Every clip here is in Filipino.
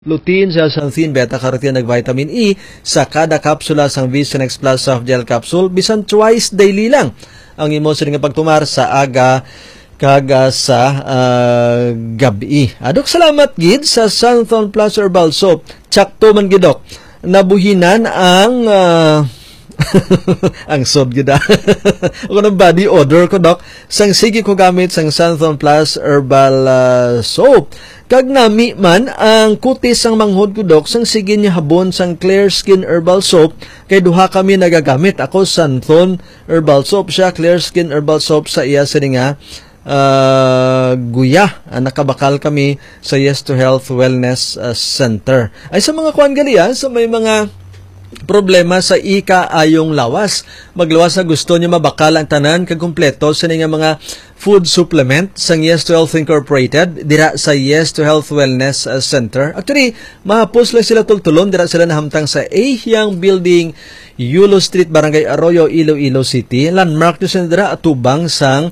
lutein, zeaxanthin, beta-carotene, nag-vitamin E sa kada kapsula sang Vision X Plus soft gel capsule bisan twice daily lang ang imo sa nga pagtumar sa aga kaga sa gabi. Adok salamat gid sa Santhon Plus Herbal Soap. Tsakto man gid dok. Nabuhinan ang ang sob gid. Ako ng body odor ko dok. Sang sige ko gamit sang Santhon Plus Herbal Soap. Kag nami man ang kutis sang manghod ko dok sang sige niya habon sang Clear Skin Herbal Soap kay duha kami nagagamit. Ako Santhon Herbal Soap, siya Clear Skin Herbal Soap sa iya sini nga guya. Nakabakal kami sa Yes to Health Wellness Center. Ay sa mga kuan gali sa may mga problema sa ika-ayong lawas. Maglawas na gusto niya mabakal ang tanan kag kumpleto sa nga mga food supplement sang Yes to Health Incorporated dira sa Yes to Health Wellness Center. Actually, mahapos lang sila tultulon dira sila nahamtang sa Ahyang Building, Yulo Street, Barangay Arroyo, Iloilo City. Landmark nyo sila dira atubang sang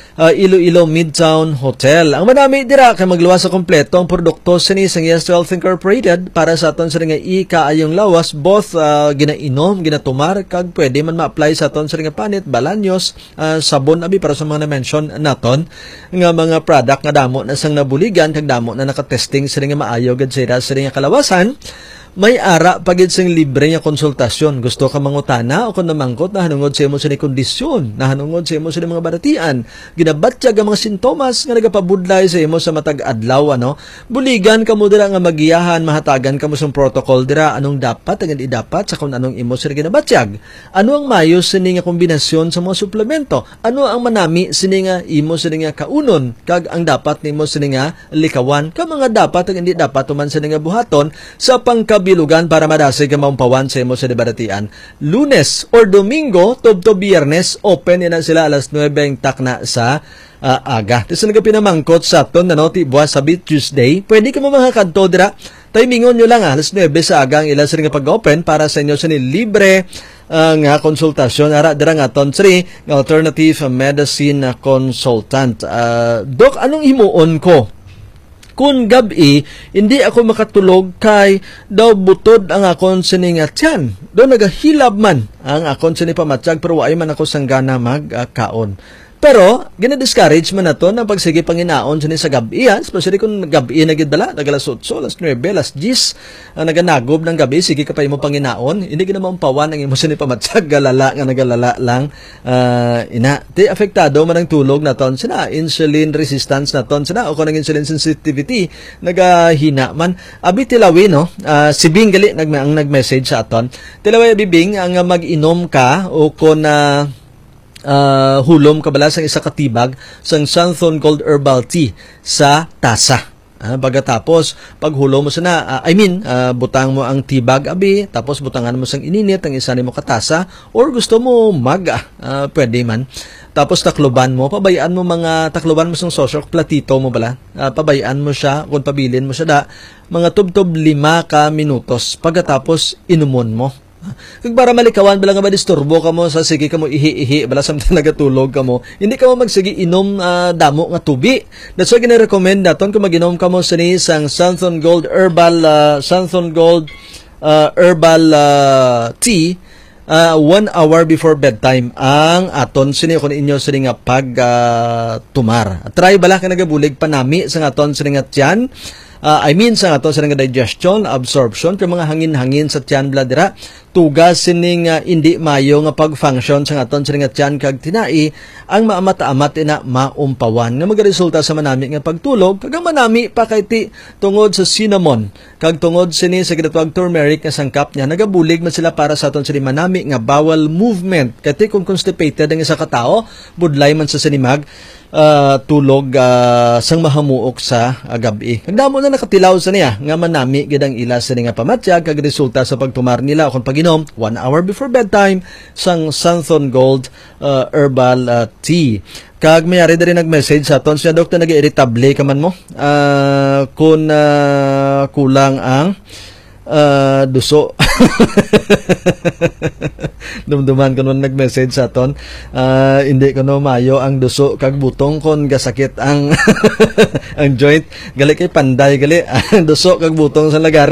Iloilo Midtown Hotel. Ang madami dira kay magluwas sa kompleto ang produkto sa ni sang Yes to Health Incorporated para sa aton sa nga ika-ayong lawas, both ginainom, ginatumar kag pwede man ma-apply sa aton sa nga panit, balanyos, sabon abi para sa mga na-mention naton nga mga product nga damo na sang nabuligan kag damo na nakatesting sa nga maayo gad sa nga kalawasan. May ara pagid sing libre nga konsultasyon. Gusto ka mangutana o kung namangkot na hanungod sa imo sa ni kondisyon, na hanungod sa imo sa mga baratian, ginabatyag ang mga sintomas nga nagapabudlay sa imo sa matag adlaw buligan kamo dira nga magiyahan, mahatagan kamo sa protocol dira anong dapat ang hindi dapat sa kung anong imo sa ginabatyag. Ano ang mayo sini nga kombinasyon sa mga suplemento? Ano ang manami sini nga imo sini nga kaunon kag ang dapat nimo sini nga likawan ka mga dapat ang hindi dapat tuman sini nga buhaton sa bilugan para madasig ka maumpawan sa imo sa debaratian. Lunes or Domingo, tubto Biyernes, open na sila alas 9 ang takna sa aga. Tapos nagapinamangkot sa aton na ti buwas sa Tuesday, pwede ka mo mga kanto dira. Timingon nyo lang alas 9 sa aga ang ilan sa nga pag-open para sa inyo sa libre nga konsultasyon. Ara dira nga aton 3 nga alternative medicine consultant. Dok, anong himuon ko? Kung gabi, hindi ako makatulog kay daw butod ang akon sini nga tiyan. Daw nagahilab man ang akon sini pamatyag pero ay man ako sanggana magkaon. Pero, gina-discourage man na to ng pagsige panginaon sa gabi. Especially kung gabi na gidala, nagalas 8, alas 9, alas 10, naganagob ng gabi, sige ka pa mo panginaon. Hindi ka naman pawan ang imo sini pamatyag, galala nga nagalala lang. Di apektado man ang tulog na ton sina, insulin resistance na ton sina, o kung ang insulin sensitivity, nagahina man. Abi tilawi, no? Si Bing gali, ang nag-message sa aton. Tilawi, Bing, ang mag-inom ka, o kung hulom kabala sang isa katibag sang Santhon Gold Herbal Tea sa tasa. Pagkatapos, pag hulom mo sana, butang mo ang tibag abi, tapos butangan mo sang ininit ang isa ni mo katasa, or gusto mo pwede man. Tapos takloban mo, pabayaan mo takloban mo sang sosok, platito mo bala, pabayaan mo siya, kung pabilin mo siya mga tub-tub 5 ka minutos, pagkatapos inumon mo. Kung para malikawan, bala nga ba disturbo ka mo, sa sige ka mo ihi-ihi, bala samtang nagatulog ka mo, hindi ka mo magsige inom damo nga tubi. That's why gina-recommend naton kung mag-inom ka mo sa sang Santhon Gold Herbal Tea, 1 hour before bedtime ang aton sini kung inyo sini nga tumar. Try bala ka nagabulig panami sa aton sini nga tiyan. Sa ato sa nga digestion, absorption, kung mga hangin-hangin sa tiyan bladira, tugas sining hindi mayo nga pag-function sa aton sa nga tiyan kag tinai, ang maamata-amat na maumpawan. Nga magaresulta sa manami nga pagtulog, kag manami pa kay tungod sa cinnamon, kag tungod sini sa ginatawag turmeric nga sangkap niya, nagabulig man sila para sa aton sini manami nga bowel movement. Kati kung constipated ang isa ka tao, budlay man sa sinimag, tulog sang mahamuok sa gabi. Kagdamo na nakatilaw sa niya nga manami gidang ila sa nga pamatyag kag resulta sa pagtumar nila kung paginom 1 hour before bedtime sang Santhon Gold Herbal Tea. Kag mayari na rin nag-message sa aton siya, Doktor, nag-irritable ka man mo kung kulang ang duso. Dumduman ko nun nag-message sa aton, hindi ko no mayo ang duso kag butong kon gasakit ang ang joint gali kay panday gali ang duso kag butong sa lagari